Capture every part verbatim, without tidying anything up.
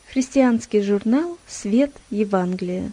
Христианский журнал «Свет Евангелия».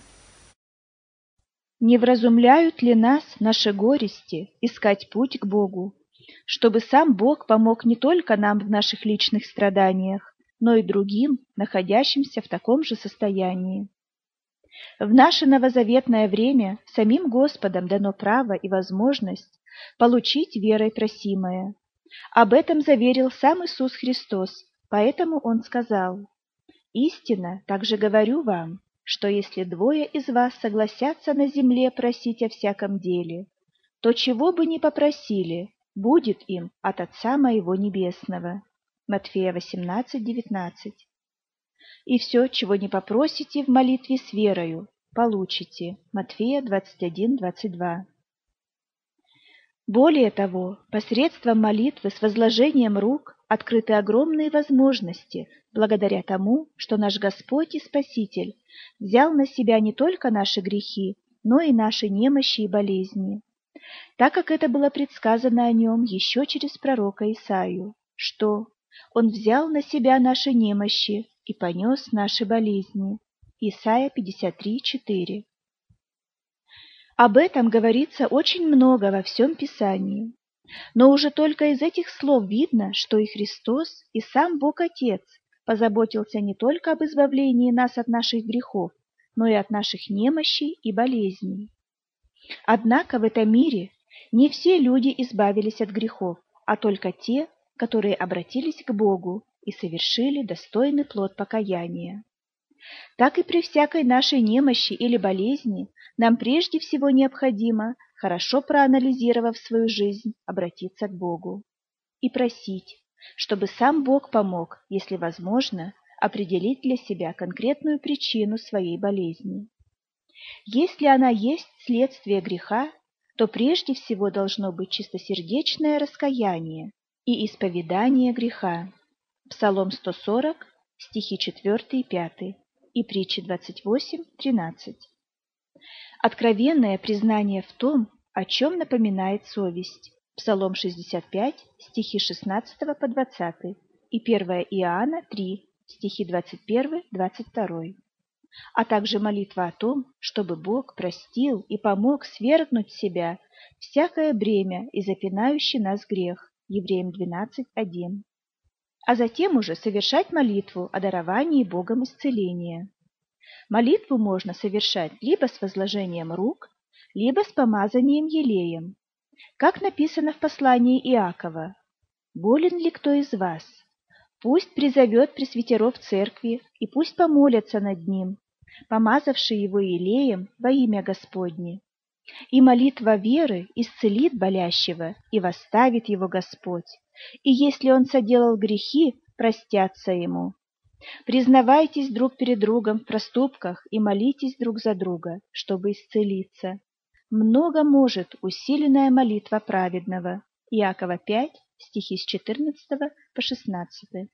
Не вразумляют ли нас наши горести искать путь к Богу, чтобы сам Бог помог не только нам в наших личных страданиях, но и другим, находящимся в таком же состоянии? В наше новозаветное время самим Господом дано право и возможность получить верой просимое. Об этом заверил сам Иисус Христос, поэтому Он сказал: «Истинно, также говорю вам, что если двое из вас согласятся на земле просить о всяком деле, то чего бы ни попросили, будет им от Отца моего Небесного». Матфея восемнадцать девятнадцать. «И все, чего не попросите в молитве с верою, получите». Матфея двадцать один двадцать два. Более того, посредством молитвы с возложением рук открыты огромные возможности, благодаря тому, что наш Господь и Спаситель взял на себя не только наши грехи, но и наши немощи и болезни, так как это было предсказано о Нем еще через пророка Исаию, что Он взял на себя наши немощи и понес наши болезни. Исайя пятьдесят три четыре. Об этом говорится очень много во всем Писании, но уже только из этих слов видно, что и Христос, и сам Бог Отец позаботился не только об избавлении нас от наших грехов, но и от наших немощей и болезней. Однако в этом мире не все люди избавились от грехов, а только те, которые обратились к Богу и совершили достойный плод покаяния. Так и при всякой нашей немощи или болезни нам прежде всего необходимо, хорошо проанализировав свою жизнь, обратиться к Богу и просить, чтобы сам Бог помог, если возможно, определить для себя конкретную причину своей болезни. Если она есть следствие греха, то прежде всего должно быть чистосердечное раскаяние и исповедание греха. Псалом сто сорок, стихи четыре и пять, и притчи двадцать восемь тринадцать. Откровенное признание в том, о чем напоминает совесть. Псалом шестьдесят пять, стихи шестнадцать по двадцать, и первое Иоанна три, стихи двадцать один двадцать два. А также молитва о том, чтобы Бог простил и помог свергнуть с себя всякое бремя и запинающий нас грех. Евреям двенадцать один. А затем уже совершать молитву о даровании Богом исцеления. Молитву можно совершать либо с возложением рук, либо с помазанием елеем. Как написано в послании Иакова: «Болен ли кто из вас? Пусть призовет пресвитеров церкви, и пусть помолятся над ним, помазавший его елеем во имя Господне. И молитва веры исцелит болящего, и восставит его Господь, и если он соделал грехи, простятся ему. Признавайтесь друг перед другом в проступках и молитесь друг за друга, чтобы исцелиться. Много может усиленная молитва праведного». Иакова пять, стихи с четырнадцатого по шестнадцатый.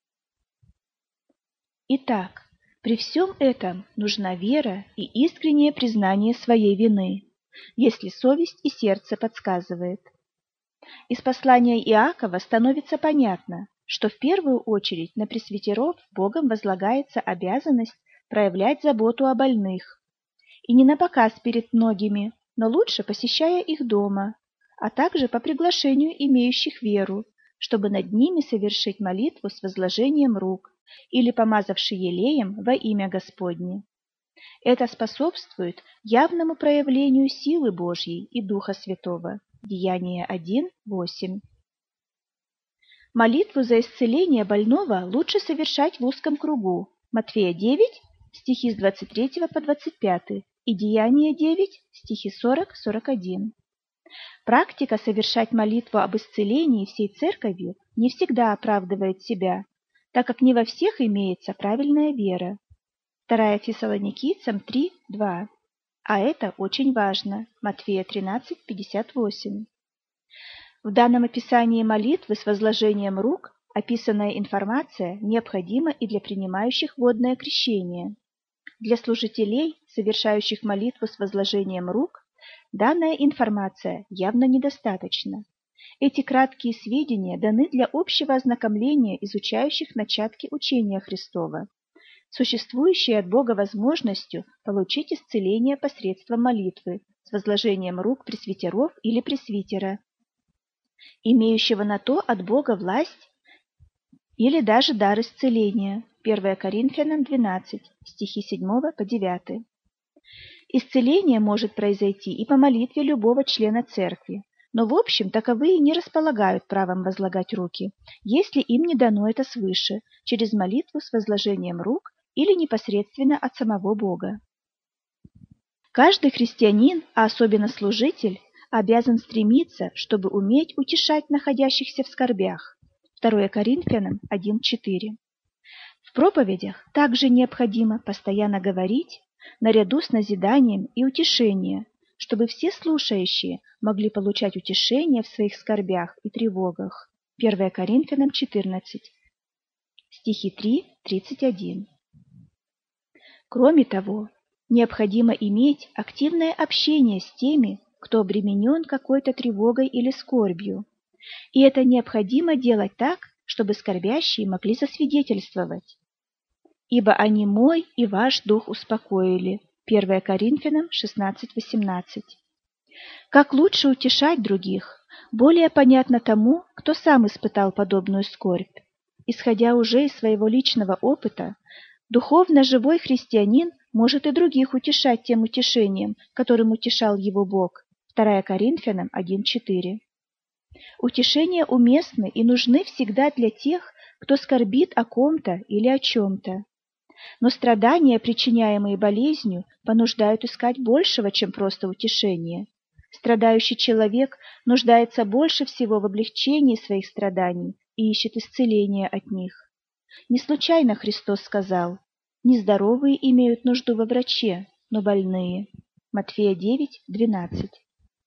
Итак, при всем этом нужна вера и искреннее признание своей вины, если совесть и сердце подсказывает. Из послания Иакова становится понятно, что в первую очередь на пресвитеров Богом возлагается обязанность проявлять заботу о больных, и не напоказ перед многими, но лучше посещая их дома, а также по приглашению имеющих веру, чтобы над ними совершить молитву с возложением рук или помазавши елеем во имя Господне. Это способствует явному проявлению силы Божьей и Духа Святого. Деяния один восемь. Молитву за исцеление больного лучше совершать в узком кругу. Матфея девять, стихи с двадцать третьего по двадцать пятый, и Деяния девять, стихи сорок сорок один. Практика совершать молитву об исцелении всей церковью не всегда оправдывает себя, так как не во всех имеется правильная вера. вторая Фессалоникийцам три два. А это очень важно. Матфея тринадцать пятьдесят восемь. В данном описании молитвы с возложением рук описанная информация необходима и для принимающих водное крещение. Для служителей, совершающих молитву с возложением рук, данная информация явно недостаточна. Эти краткие сведения даны для общего ознакомления изучающих начатки учения Христова. существующей от Бога возможностью получить исцеление посредством молитвы с возложением рук пресвитеров или пресвитера, имеющего на то от Бога власть или даже дар исцеления. первое Коринфянам двенадцать, стихи с седьмого по девятый. Исцеление может произойти и по молитве любого члена церкви, но в общем таковые не располагают правом возлагать руки, если им не дано это свыше, через молитву с возложением рук или непосредственно от самого Бога. Каждый христианин, а особенно служитель, обязан стремиться, чтобы уметь утешать находящихся в скорбях. второе Коринфянам один четыре. В проповедях также необходимо постоянно говорить, наряду с назиданием и утешением, чтобы все слушающие могли получать утешение в своих скорбях и тревогах. первое Коринфянам четырнадцать, стихи три тридцать один. Кроме того, необходимо иметь активное общение с теми, кто обременен какой-то тревогой или скорбью. И это необходимо делать так, чтобы скорбящие могли засвидетельствовать. «Ибо они мой и ваш дух успокоили» первое Коринфянам шестнадцать восемнадцать. Как лучше утешать других, более понятно тому, кто сам испытал подобную скорбь. Исходя уже из своего личного опыта, духовно живой христианин может и других утешать тем утешением, которым утешал его Бог. второе Коринфянам один четыре. Утешения уместны и нужны всегда для тех, кто скорбит о ком-то или о чем-то. Но страдания, причиняемые болезнью, понуждают искать большего, чем просто утешение. Страдающий человек нуждается больше всего в облегчении своих страданий и ищет исцеления от них. Не случайно Христос сказал: «Нездоровые имеют нужду во враче, но больные». Матфея девять двенадцать.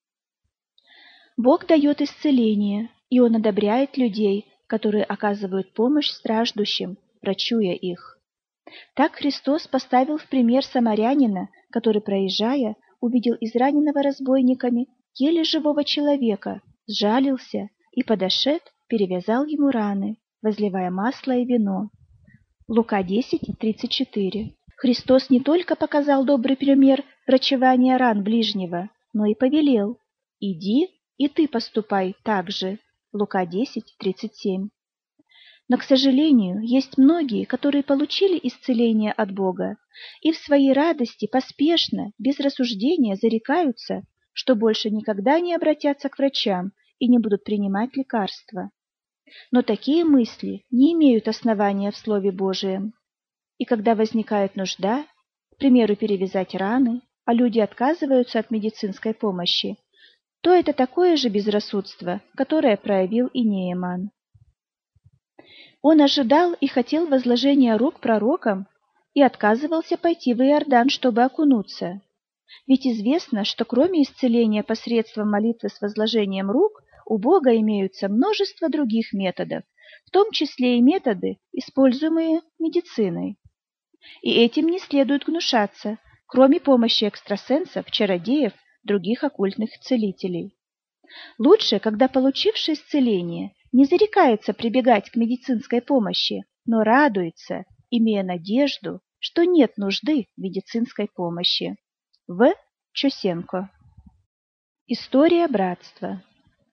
Бог дает исцеление, и Он одобряет людей, которые оказывают помощь страждущим, врачуя их. Так Христос поставил в пример самарянина, который, проезжая, увидел израненного разбойниками еле живого человека, сжалился и, подошед, перевязал ему раны, возливая масло и вино. Лука десять тридцать четыре. Христос не только показал добрый пример врачевания ран ближнего, но и повелел: «Иди, и ты поступай так же». Лука десять тридцать семь. Но, к сожалению, есть многие, которые получили исцеление от Бога и в своей радости поспешно, без рассуждения зарекаются, что больше никогда не обратятся к врачам и не будут принимать лекарства. Но такие мысли не имеют основания в Слове Божием. И когда возникает нужда, к примеру, перевязать раны, а люди отказываются от медицинской помощи, то это такое же безрассудство, которое проявил и Нееман. Он ожидал и хотел возложения рук пророкам и отказывался пойти в Иордан, чтобы окунуться. Ведь известно, что кроме исцеления посредством молитвы с возложением рук, у Бога имеются множество других методов, в том числе и методы, используемые медициной. И этим не следует гнушаться, кроме помощи экстрасенсов, чародеев, других оккультных целителей. Лучше, когда получивший исцеление не зарекается прибегать к медицинской помощи, но радуется, имея надежду, что нет нужды в медицинской помощи. В. Чосенко. История братства.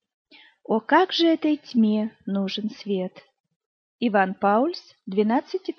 О, как же этой тьме нужен свет! Иван Паульс, двенадцать